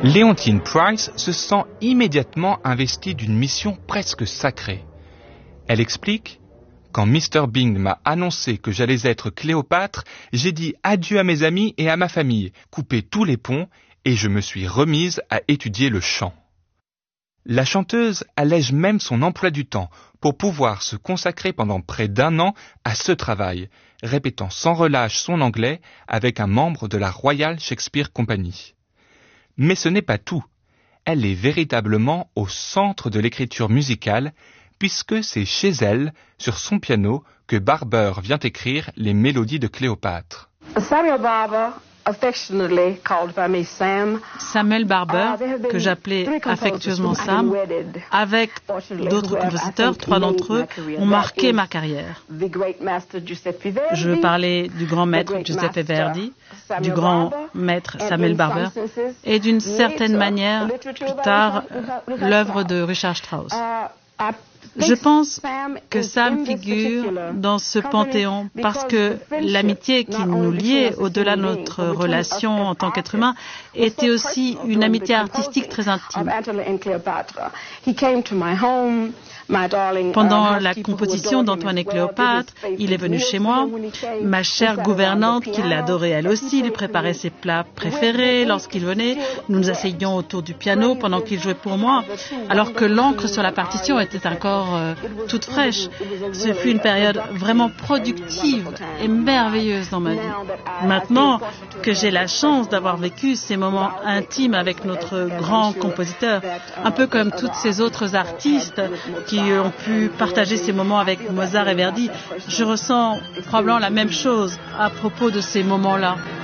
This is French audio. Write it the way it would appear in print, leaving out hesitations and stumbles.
Leontine Price se sent immédiatement investie d'une mission presque sacrée. Elle explique « Quand Mr. Bing m'a annoncé que j'allais être Cléopâtre, j'ai dit adieu à mes amis et à ma famille, coupé tous les ponts et je me suis remise à étudier le chant. » La chanteuse allège même son emploi du temps pour pouvoir se consacrer pendant près d'1 an à ce travail, répétant sans relâche son anglais avec un membre de la Royal Shakespeare Company. Mais ce n'est pas tout. Elle est véritablement au centre de l'écriture musicale, puisque c'est chez elle, sur son piano, que Barber vient écrire les mélodies de Cléopâtre. Samuel Barber, que j'appelais affectueusement Sam, avec d'autres compositeurs, 3 d'entre eux, ont marqué ma carrière. Je veux parler du grand maître Giuseppe Verdi, du grand maître Samuel Barber, et d'une certaine manière, plus tard, l'œuvre de Richard Strauss. Je pense que Sam figure dans ce panthéon parce que l'amitié qui nous liait au-delà de notre relation en tant qu'être humain était aussi une amitié artistique très intime. Pendant la composition d'Antoine et Cléopâtre, il est venu chez moi. Ma chère gouvernante, qui l'adorait elle aussi, lui préparait ses plats préférés lorsqu'il venait. Nous nous asseyions autour du piano pendant qu'il jouait pour moi, alors que l'encre sur la partition était encore toute fraîche. Ce fut une période vraiment productive et merveilleuse dans ma vie. Maintenant que j'ai la chance d'avoir vécu ces moments intimes avec notre grand compositeur, un peu comme toutes ces autres artistes qui ont pu partager ces moments avec Mozart et Verdi, je ressens probablement la même chose à propos de ces moments-là.